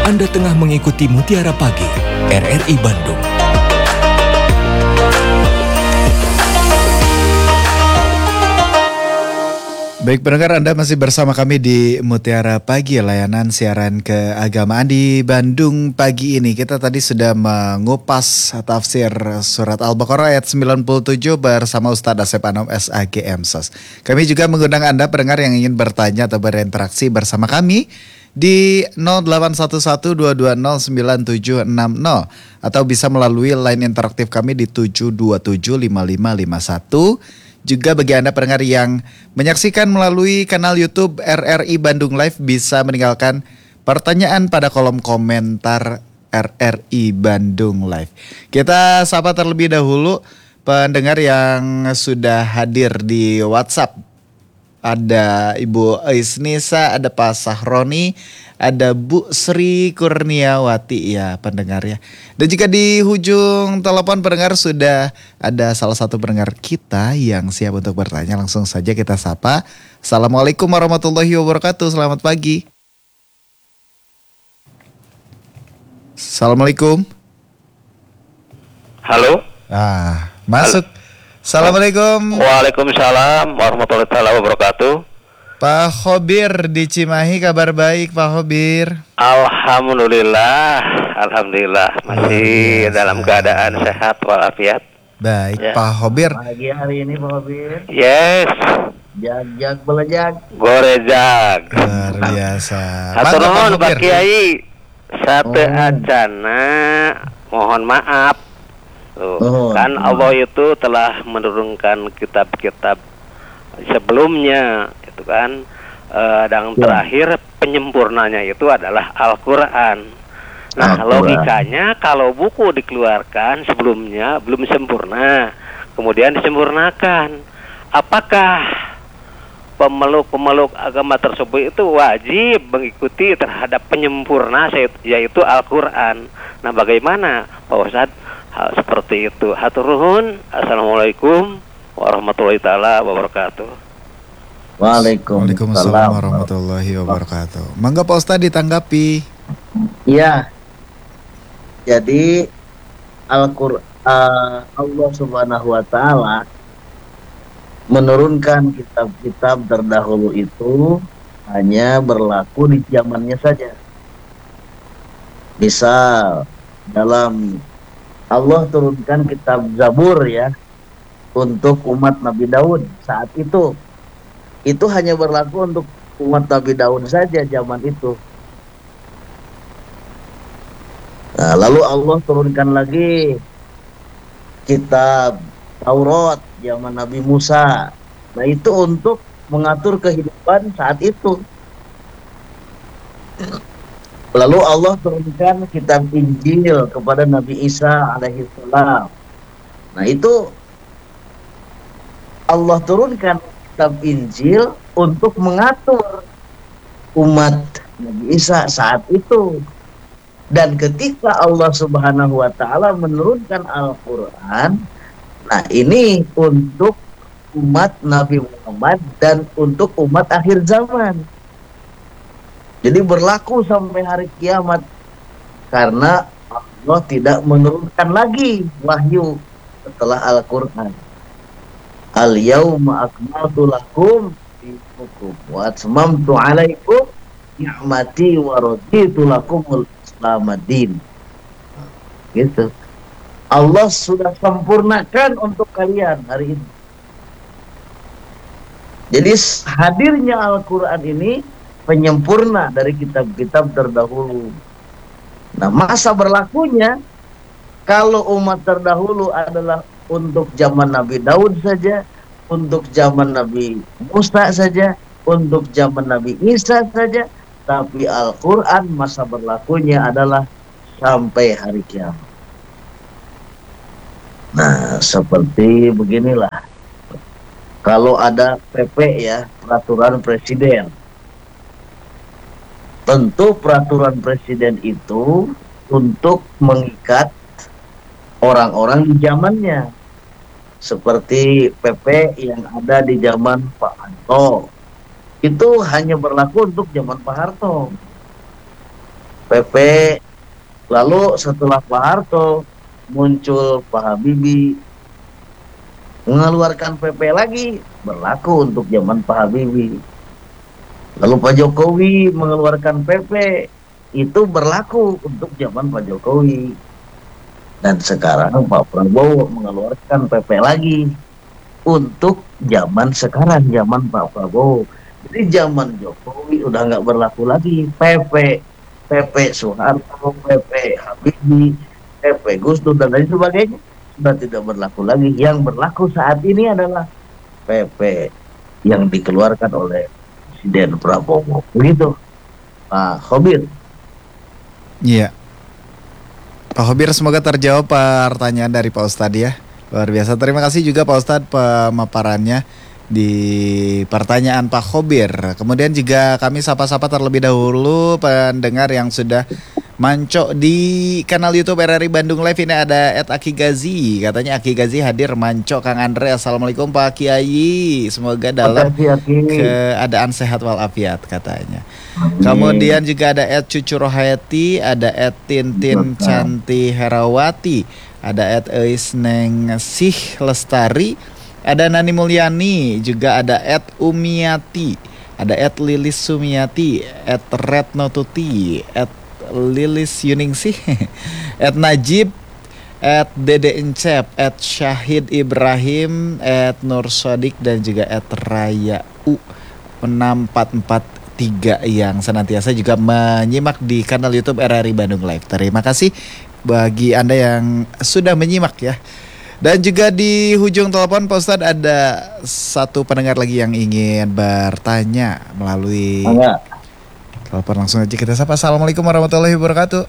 Anda tengah mengikuti Mutiara Pagi, RRI Bandung. Baik pendengar, Anda masih bersama kami di Mutiara Pagi, layanan siaran keagamaan di Bandung pagi ini. Kita tadi sudah mengupas tafsir surat Al-Baqarah ayat 97 bersama Ustadz Asep Anom SAG MSOS. Kami juga mengundang Anda pendengar yang ingin bertanya atau berinteraksi bersama kami di 0811-220-9760 atau bisa melalui line interaktif kami di 7275551. Juga bagi Anda pendengar yang menyaksikan melalui kanal YouTube RRI Bandung Live bisa meninggalkan pertanyaan pada kolom komentar RRI Bandung Live. Kita sapa terlebih dahulu pendengar yang sudah hadir di WhatsApp. Ada Ibu Isnisa, ada Pak Sahroni, ada Bu Sri Kurniawati ya pendengar ya. Dan jika di ujung telepon pendengar sudah ada salah satu pendengar kita yang siap untuk bertanya, langsung saja kita sapa. Assalamualaikum warahmatullahi wabarakatuh, selamat pagi. Assalamualaikum. Halo. Masuk. Assalamualaikum. Waalaikumsalam warahmatullahi wabarakatuh. Pak Khobir di Cimahi, kabar baik Pak Khobir? Alhamdulillah masih dalam keadaan sehat walafiat. Baik ya. Pak Khobir. Pagi hari ini Pak Khobir. Yes. Jag belejag. Gorejag. Luar biasa. Hatur nuhun Pak Kiai. Sate ajana mohon maaf. Kan Allah itu telah menurunkan kitab-kitab sebelumnya itu kan, dan terakhir penyempurnanya itu adalah Al-Quran. Nah, logikanya kalau buku dikeluarkan sebelumnya belum sempurna, kemudian disempurnakan, apakah pemeluk agama tersebut itu wajib mengikuti terhadap penyempurna yaitu Al-Quran? Nah, bagaimana Pak Ustadz hal seperti itu? Hatur nuhun. Assalamualaikum warahmatullahi taala wabarakatuh. Waalaikumsalam warahmatullahi wabarakatuh. Mangga Pak Ustadz ditanggapi. Iya. Jadi Al-Qur'an, Allah Subhanahu wa taala menurunkan kitab-kitab terdahulu itu hanya berlaku di zamannya saja. Misal dalam Allah turunkan kitab Zabur ya untuk umat Nabi Daud saat itu. Itu hanya berlaku untuk umat Nabi Daud saja zaman itu. Nah, lalu Allah turunkan lagi kitab Taurat zaman Nabi Musa. Nah, itu untuk mengatur kehidupan saat itu. Lalu Allah turunkan kitab Injil kepada Nabi Isa alaihissalam. Nah, itu Allah turunkan kitab Injil untuk mengatur umat Nabi Isa saat itu. Dan ketika Allah Subhanahu wa taala menurunkan Al-Qur'an, nah ini untuk umat Nabi Muhammad dan untuk umat akhir zaman. Jadi berlaku sampai hari kiamat karena Allah tidak menurunkan lagi wahyu setelah Al-Qur'an. Al-yauma akmaltu lakum dinakum wa atmamtu 'alaikum ni'mati wa raditu lakumul islamadin. Gitu. Allah sudah sempurnakan untuk kalian hari ini. Jadi hadirnya Al-Qur'an ini penyempurna dari kitab-kitab terdahulu. Nah, masa berlakunya kalau umat terdahulu adalah untuk zaman Nabi Daud saja, untuk zaman Nabi Musa saja, untuk zaman Nabi Isa saja, tapi Al-Quran masa berlakunya adalah sampai hari kiamat. Nah, seperti beginilah. Kalau ada PP ya, peraturan presiden. Tentu peraturan presiden itu untuk mengikat orang-orang di zamannya. Seperti PP yang ada di zaman Pak Harto. Itu hanya berlaku untuk zaman Pak Harto. PP. Lalu setelah Pak Harto muncul Pak Habibie mengeluarkan PP lagi, berlaku untuk zaman Pak Habibie. Lalu Pak Jokowi mengeluarkan PP, itu berlaku untuk zaman Pak Jokowi. Dan sekarang Pak Prabowo mengeluarkan PP lagi untuk zaman sekarang, zaman Pak Prabowo. Jadi zaman Jokowi udah nggak berlaku lagi PP. PP Soeharto, PP Habibie, PP Gus Dur dan lain sebagainya sudah tidak berlaku lagi. Yang berlaku saat ini adalah PP yang dikeluarkan oleh Presiden Prabowo. Begitu, Pak Khobir. Iya. Pak Khobir, semoga terjawab pertanyaan dari Pak Ustadz ya. Luar biasa. Terima kasih juga Pak Ustadz pemaparannya di pertanyaan Pak Khobir. Kemudian juga kami sapa-sapa terlebih dahulu pendengar yang sudah mancok di kanal YouTube RRI Bandung Live. Ini ada Aki Gazi. Katanya Aki Gazi hadir mancok Kang Andre. Assalamualaikum Pak Kiai. Semoga dalam keadaan sehat walafiat katanya. Kemudian juga ada Cucu Rohayati, ada Tintin Canti Herawati, ada Eis Neng Sih Lestari, ada Nani Mulyani, juga ada Umiati, ada Lilis Sumiati, Retno Tuti, Lilis Yuningsih, Najib, Dede Encep, Syahid Ibrahim, Nur Sodik, dan juga Raya U 6443 yang senantiasa juga menyimak di kanal YouTube RRI Bandung Live. Terima kasih bagi Anda yang sudah menyimak ya. Dan juga di ujung telepon Pak Ustadz ada satu pendengar lagi yang ingin bertanya melalui telepon. Langsung aja kita sapa. Assalamualaikum warahmatullahi wabarakatuh.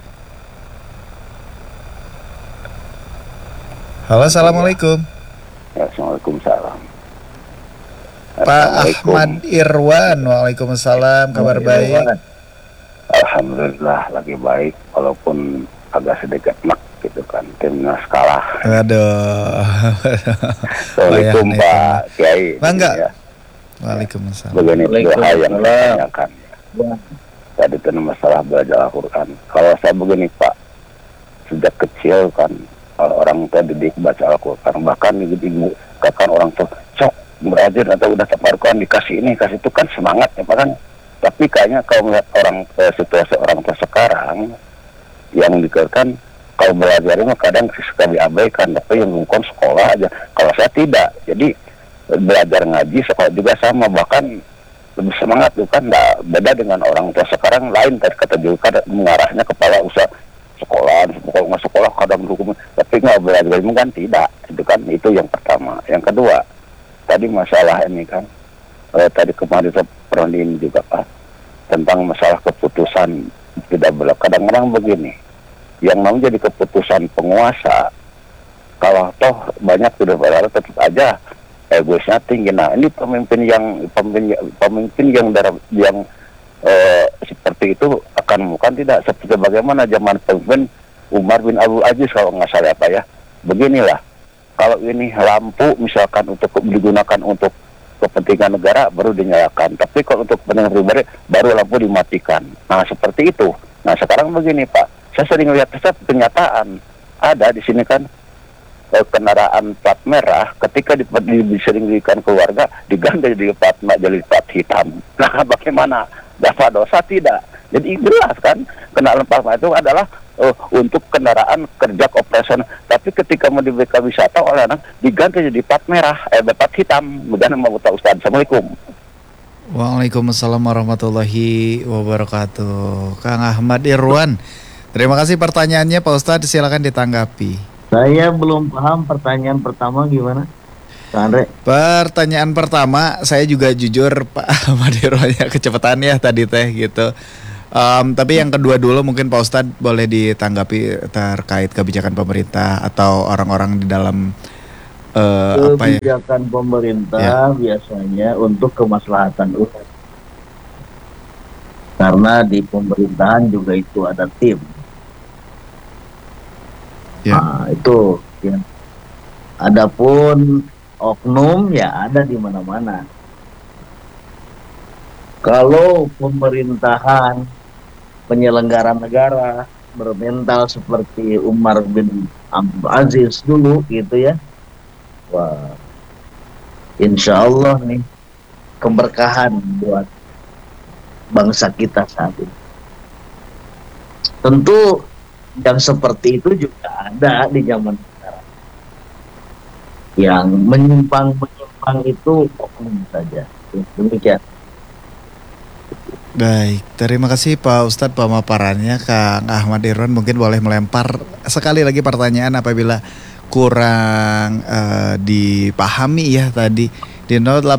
Halo, assalamualaikum. Waalaikumsalam. Pak Ahmad Irwan. Waalaikumsalam. Kabar baik? Alhamdulillah lagi baik, walaupun agak sedikit mak gitu kan, timnas kalah. Aduh. Assalamualaikum Pak Kiai. Bangga. Ya. Waalaikumsalam. Begini doa yang ditanyakan. Tadi itu masalah belajar Al-Quran. Kalau saya begini Pak, sejak kecil kan orang tua didik baca Al-Quran, bahkan ibu katakan orang tua sok belajar atau udah tapar Al-Quran dikasih ini kasih itu kan semangat ya Pak kan. Tapi kayaknya kalau melihat situasi orang tua sekarang yang dikatakan kalau belajar itu kadang suka diabaikan, tapi yang bukan sekolah aja. Kalau saya tidak, jadi belajar ngaji sekolah juga sama, bahkan lebih semangat bukan, beda dengan orang tua sekarang lain. Tadi kata juga mengarahnya kepala usaha sekolah nggak sekolah kadang hukum, tapi nggak belajar ilmu kan tidak, itu kan itu yang pertama. Yang kedua tadi masalah ini kan tadi kemarin pernah ini juga Pak tentang masalah keputusan tidak berlaku. Kadang-kadang begini, yang mau jadi keputusan penguasa, kalau toh banyak sudah berharap tetap aja egoisnya tinggi. Nah ini pemimpin yang seperti itu akan bukan tidak seperti bagaimana zaman pemimpin Umar bin Abdul Aziz kalau nggak salah apa ya. Beginilah, kalau ini lampu misalkan untuk digunakan untuk kepentingan negara baru dinyalakan, tapi kalau untuk kepentingan pribadi baru lampu dimatikan. Nah seperti itu. Nah sekarang begini Pak, saya sering lihat kenyataan ada di sini kan kendaraan plat merah ketika sering diberikan keluarga diganti jadi plat hitam. Nah bagaimana? Dosa tidak. Jadi jelas kan kendaraan plat merah itu adalah untuk kendaraan kerja operasional. Tapi ketika mau diberikan wisata oleh anak diganti jadi plat merah, plat hitam. Bagaimana mau tahu Ustaz? Assalamualaikum. Waalaikumsalam warahmatullahi wabarakatuh. Kang Ahmad Irwan, terima kasih pertanyaannya Pak Ustadz, silakan ditanggapi. Saya belum paham pertanyaan pertama gimana, Kang Andre? Pertanyaan pertama, saya juga jujur Pak Ahmad Irwan ya kecepatan ya tadi teh gitu. Tapi yang kedua dulu mungkin Pak Ustadz boleh ditanggapi terkait kebijakan pemerintah atau orang-orang di dalam kebijakan pemerintah biasanya untuk kemaslahatan umat. Karena di pemerintahan juga itu ada tim. Nah, itu ya. Adapun oknum ya ada di mana-mana. Kalau pemerintahan penyelenggara negara bermental seperti Umar bin Abdul Aziz dulu gitu ya. Wah, insya Allah nih keberkahan buat bangsa kita saat ini. Tentu yang seperti itu juga ada di zaman sekarang. Yang menyimpang itu oknum saja. Demikian. Baik, terima kasih Pak Ustadz pemaparannya. Kang Ahmad Irwan mungkin boleh melempar sekali lagi pertanyaan apabila kurang dipahami ya tadi di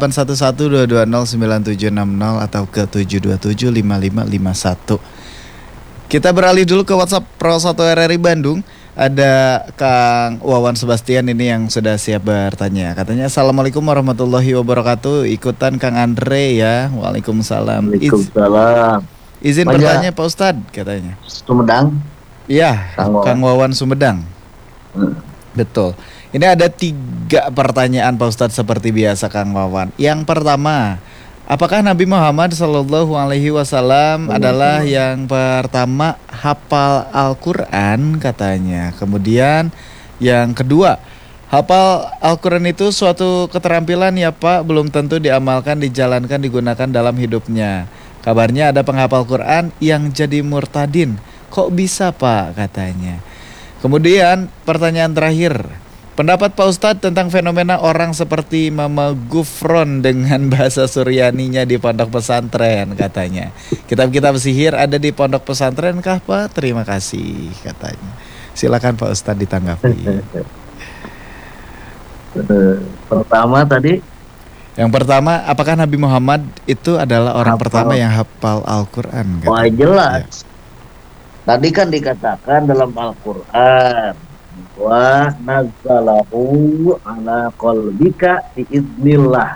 0811220970 atau ke 7275551. Kita beralih dulu ke WhatsApp Pro 1 RRI Bandung. Ada Kang Wawan Sebastian ini yang sudah siap bertanya. Katanya Assalamualaikum warahmatullahi wabarakatuh. Ikutan Kang Andre ya. Waalaikumsalam. Waalaikumsalam. Izin bertanya Pak Ustadz katanya. Sumedang. Iya, Kang Wawan Sumedang. Betul. Ini ada 3 pertanyaan Pak Ustadz seperti biasa Kang Wawan. Yang pertama, apakah Nabi Muhammad SAW adalah yang pertama hafal Al-Quran katanya. Kemudian yang kedua, hafal Al-Quran itu suatu keterampilan ya Pak, belum tentu diamalkan, dijalankan, digunakan dalam hidupnya. Kabarnya ada penghafal Quran yang jadi murtadin. Kok bisa Pak katanya. Kemudian pertanyaan terakhir, pendapat Pak Ustadz tentang fenomena orang seperti Mama Gufron dengan bahasa Suryaninya di pondok pesantren katanya. Kitab-kitab sihir ada di pondok pesantren kah Pak? Terima kasih katanya. Silakan Pak Ustadz ditanggapi. Pertama tadi. Yang pertama, apakah Nabi Muhammad itu adalah orang pertama yang hafal Al-Quran? Wah jelas. Tadi kan dikatakan dalam Al-Quran wa nazzalahu ala qalbika biiznillah.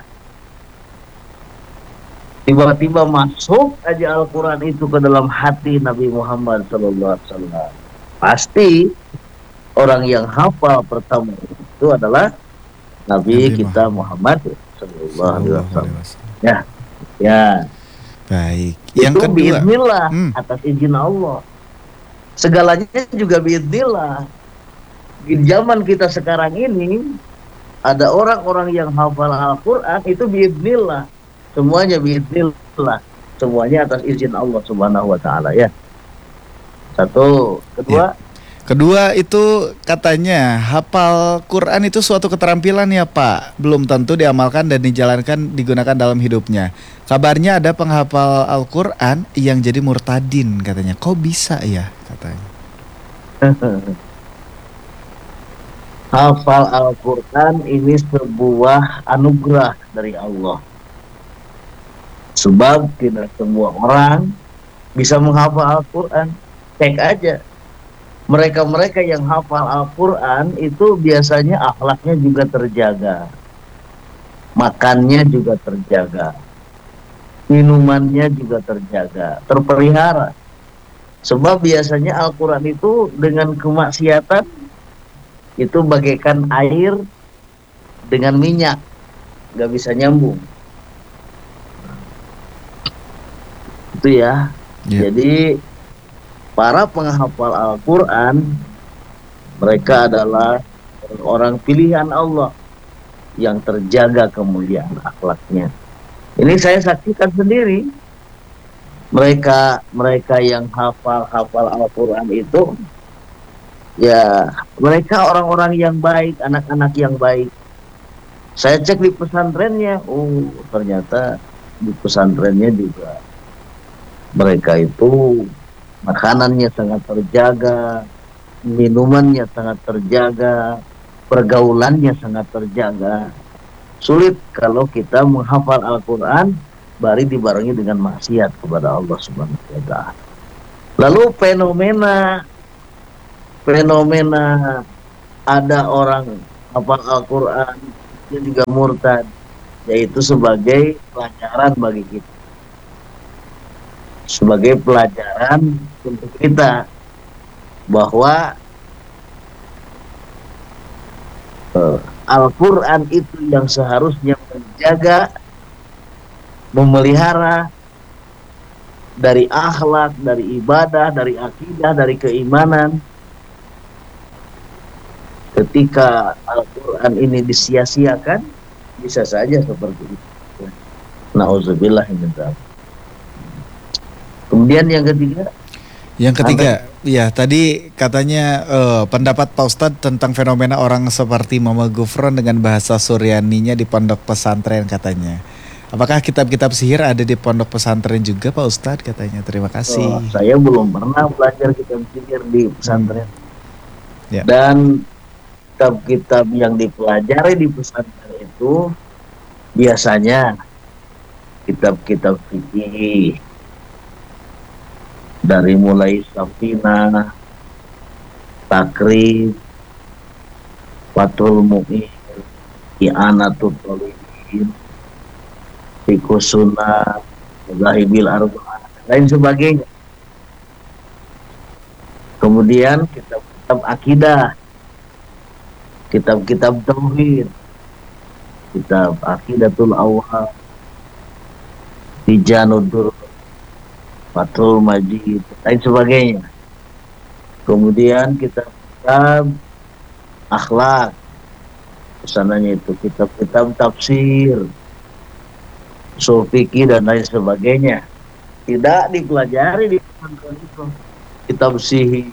Tiba-tiba masuk aja Al-Quran itu ke dalam hati Nabi Muhammad SAW. Pasti orang yang hafal pertama itu adalah Nabi kita Muhammad SAW. Ya, ya. Baik. Yang kedua, biiznillah, atas izin Allah. Segalanya juga biiznillah. Di zaman kita sekarang ini ada orang-orang yang hafal Al-Quran itu biiznillah. Semuanya biiznillah. Semuanya atas izin Allah Subhanahu wa taala ya. Satu, kedua. Kedua itu katanya hafal Quran itu suatu keterampilan ya Pak, belum tentu diamalkan dan dijalankan digunakan dalam hidupnya. Kabarnya ada penghafal Al-Quran yang jadi murtadin katanya. Kok bisa ya katanya? Hafal Al-Quran ini sebuah anugerah dari Allah. Sebab tidak semua orang bisa menghafal Al-Quran. Cek aja. Mereka-mereka yang hafal Al-Quran itu biasanya akhlaknya juga terjaga. Makannya juga terjaga. Minumannya juga terjaga, terpelihara. Sebab biasanya Al-Quran itu dengan kemaksiatan itu bagaikan air dengan minyak. Gak bisa nyambung. Itu ya. Jadi para penghafal Al-Quran mereka adalah orang pilihan Allah yang terjaga kemuliaan akhlaknya. Ini saya saksikan sendiri. Mereka yang hafal Al-Quran itu ya mereka orang-orang yang baik, anak-anak yang baik. Saya cek di pesantrennya, ternyata di pesantrennya juga mereka itu makanannya sangat terjaga, minumannya sangat terjaga, pergaulannya sangat terjaga. Sulit kalau kita menghafal Al-Quran bari dibarengi dengan maksiat kepada Allah Subhanahu wa taala. Lalu fenomena ada orang hafal Al-Quran dia juga murtad, yaitu sebagai pelajaran bagi kita. Sebagai pelajaran untuk kita bahwa Al-Quran itu yang seharusnya menjaga, memelihara dari akhlak, dari ibadah, dari akidah, dari keimanan. Ketika Al-Quran ini disia-siakan, bisa saja seperti itu. Nauzubillah min dzalik. Kemudian yang ketiga, ya tadi katanya pendapat Pak Ustadz tentang fenomena orang seperti Mama Gufron dengan bahasa Suryaninya di pondok pesantren katanya. Apakah kitab-kitab sihir ada di pondok pesantren juga Pak Ustadz katanya? Terima kasih. Saya belum pernah belajar kitab sihir di pesantren. Ya. Dan kitab-kitab yang dipelajari di pesantren itu biasanya kitab-kitab fikih, dari mulai Safina, Takrib, Fathul Mu'in, I'anatul Talibin, Fiqhus Sunnah, Zahibil Arba'ah, lain sebagainya. Kemudian kitab-kitab akidah, kitab-kitab tauhid, kitab Aqidatul Awham, Tijanud Fathul Majid, lain sebagainya. Kemudian kitab-kitab akhlak, kesananya itu kitab-kitab tafsir, ushul fikih dan lain sebagainya. Tidak dipelajari di pesantren itu. Kitab sihir.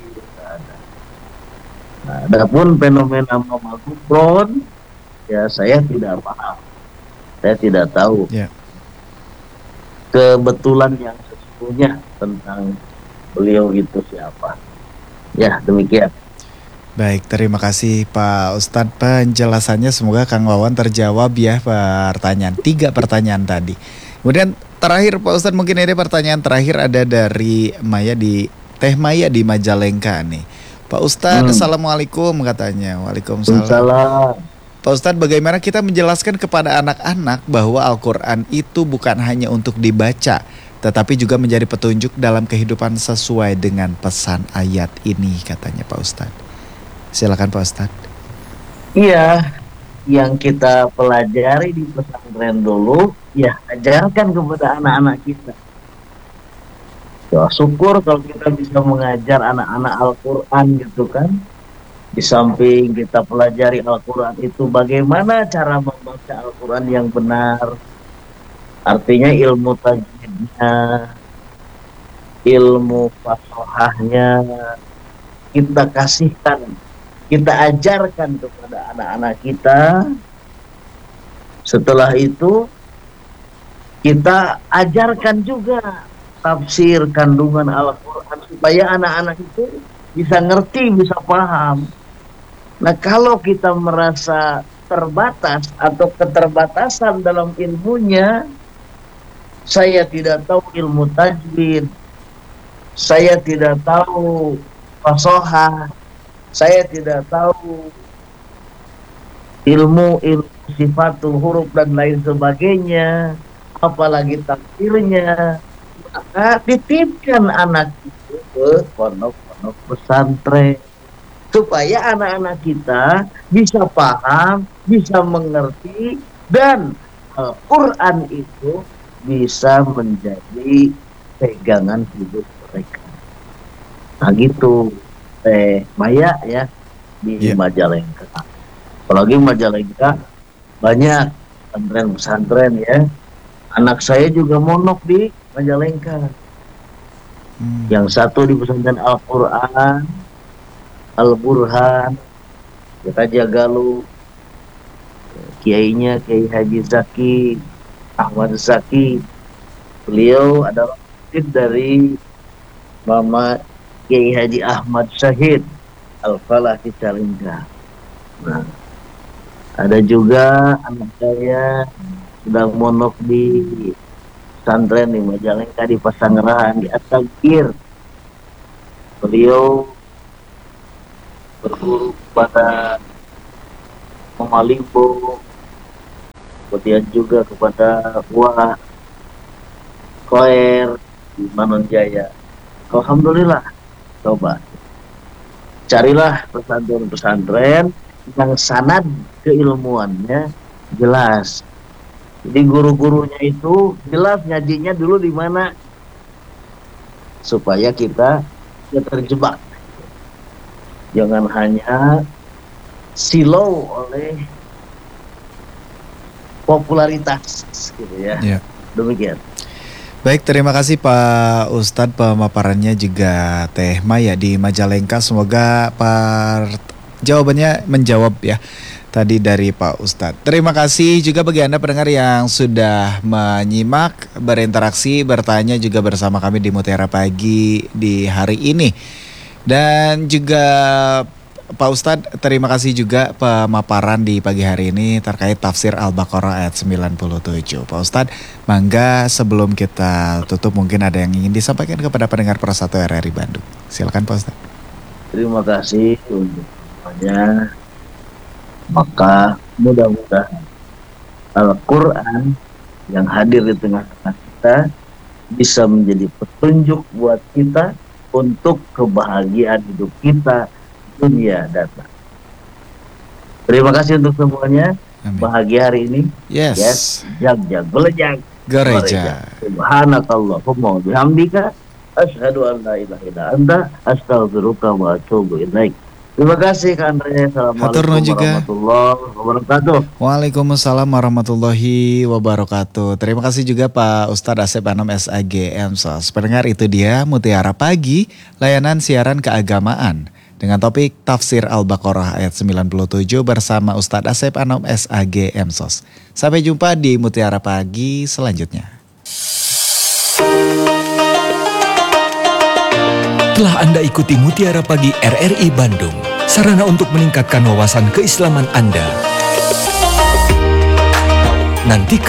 Nah, adapun fenomena Mama Gufron, ya saya tidak paham. Saya tidak tahu. Ya. Kebetulan yang sesungguhnya tentang beliau itu siapa. Ya, demikian. Baik, terima kasih Pak Ustadz penjelasannya. Semoga Kang Wawan terjawab ya pertanyaan. 3 pertanyaan tadi. Kemudian terakhir Pak Ustadz, mungkin ini pertanyaan terakhir ada dari Teh Maya di Majalengka nih. Pak Ustadz, Assalamualaikum katanya. Waalaikumsalam. Salam. Pak Ustadz, bagaimana kita menjelaskan kepada anak-anak bahwa Al-Quran itu bukan hanya untuk dibaca, tetapi juga menjadi petunjuk dalam kehidupan sesuai dengan pesan ayat ini katanya Pak Ustadz. Silakan Pak Ustadz. Iya, yang kita pelajari di pesantren dulu, ya ajarkan kepada anak-anak kita. Ya, syukur kalau kita bisa mengajar anak-anak Al-Quran gitu kan. Di samping kita pelajari Al-Quran itu bagaimana cara membaca Al-Quran yang benar. Artinya ilmu tajwidnya, ilmu fathahnya, kita kasihkan, kita ajarkan kepada anak-anak kita. Setelah itu kita ajarkan juga tafsir kandungan Al-Quran supaya anak-anak itu bisa ngerti, bisa paham. Nah, kalau kita merasa terbatas atau keterbatasan dalam ilmunya, saya tidak tahu ilmu tajwid, saya tidak tahu fashohah, saya tidak tahu ilmu sifatul huruf dan lain sebagainya, apalagi tafsirnya, maka titipkan anak itu ke pondok-pondok pesantren supaya anak-anak kita bisa paham, bisa mengerti, dan Al-Quran itu bisa menjadi pegangan hidup mereka. Nah gitu, Maya ya, di Majalengka. Apalagi Majalengka banyak pesantren-pesantren ya. Anak saya juga monok di Majalengka. Yang satu di pesantren Al-Quran, Al-Burhan, Raja Galuh, kiainya Kiai Haji Zaki, Ahmad Zaki. Beliau adalah murid dari Mama Kiai Haji Ahmad Syahid Al-Falah di Cicalengka. Nah, ada juga anak saya sedang monok di pesantren di Majalengka di Pasanggerahan di At-Tagfir. Beliau berguru kepada Mama Limbo, kemudian juga kepada Wah Koer di Manonjaya. Alhamdulillah, coba carilah pesantren-pesantren yang sanad keilmuannya jelas. Jadi guru-gurunya itu jelas ngajinya dulu di mana, supaya kita tidak terjebak. Jangan hanya silau oleh popularitas gitu ya. Ya. Demikian. Baik, terima kasih Pak Ustadz pemaparannya juga Teh Maya di Majalengka. Semoga jawabannya menjawab ya tadi dari Pak Ustadz. Terima kasih juga bagi Anda pendengar yang sudah menyimak, berinteraksi, bertanya juga bersama kami di Mutiara Pagi di hari ini. Dan juga Pak Ustadz, terima kasih juga pemaparan di pagi hari ini terkait tafsir Al-Baqarah ayat 97. Pak Ustadz, mangga sebelum kita tutup mungkin ada yang ingin disampaikan kepada pendengar Persatu RRI Bandung. Silakan Pak Ustadz. Terima kasih untuk semuanya. Maka mudah-mudahan Al-Quran yang hadir di tengah-tengah kita bisa menjadi petunjuk buat kita untuk kebahagiaan hidup kita dunia dan akhirat. Terima kasih untuk semuanya. Amin. Bahagia hari ini. Yes. Jag belejag. Gereja. Subhanakallahumma wa bihamdika asyhadu an la ilaha illa anta astaghfiruka wa atubu ilaik. Terima kasih Kak Andre. Hatur nuhun juga. Warahmatullahi wabarakatuh. Waalaikumsalam warahmatullahi wabarakatuh. Terima kasih juga Pak Ustadz Asep Anom SAG MSOS. Pendengar, itu dia Mutiara Pagi, layanan siaran keagamaan dengan topik Tafsir Al-Baqarah ayat 97 bersama Ustadz Asep Anom SAG MSOS. Sampai jumpa di Mutiara Pagi selanjutnya. Telah Anda ikuti Mutiara Pagi RRI Bandung, sarana untuk meningkatkan wawasan keislaman Anda. Nantikan